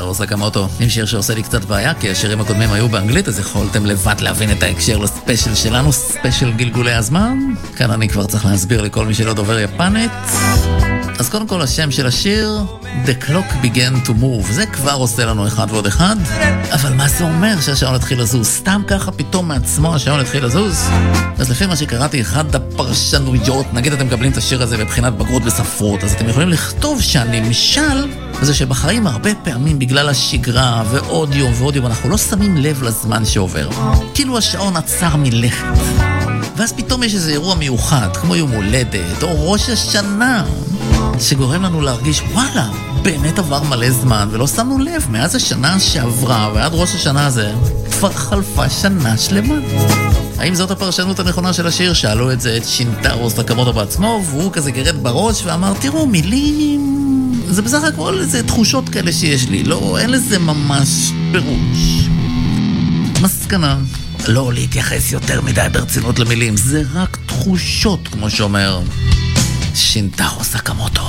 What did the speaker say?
שינטארו סקמוטו. עם שיר שעושה לי קצת בעיה, כי השירים הקודמים היו באנגלית, אז יכולתם לבד להבין את ההקשר לספיישל שלנו, ספיישל גלגולי הזמן. כאן אני כבר צריך להסביר לכל מי שלא דובר יפנית. אז קודם כל השם של השיר, The Clock Began to Move, זה כבר עושה לנו אחד ועוד אחד, אבל מה זה אומר שהשעון התחיל לזוז? סתם ככה פתאום מעצמו השעון התחיל לזוז? אז לפי מה שקראתי, אחד הפרשנויות, נגיד אתם מקבלים את השיר הזה בבחינת בגרות בספרות, אז אתם יכולים לכתוב שהנמשל זה שבחיים הרבה פעמים בגלל השגרה ועוד יום ועוד יום אנחנו לא שמים לב לזמן שעובר, כאילו השעון עצר מלכת, ואז פתאום יש איזה אירוע מיוחד כמו יום הולדת או ראש השנה שגורם לנו להרגיש וואלה, באמת עבר מלא זמן ולא שמנו לב מאז השנה שעברה ועד ראש השנה הזה כבר חלפה שנה שלמה. האם זאת הפרשנות הנכונה של השיר? שאלו את זה את שינטארו סקמוטו בעצמו, והוא כזה גרד בראש ואמר, תראו, מילים זה בסך הכל איזה תחושות כאלה שיש לי, לא, אין לזה ממש פירוש. מסקנה, לא להתייחס יותר מדי ברצינות למילים, זה רק תחושות, כמו שאומר שינטארו סקמוטו.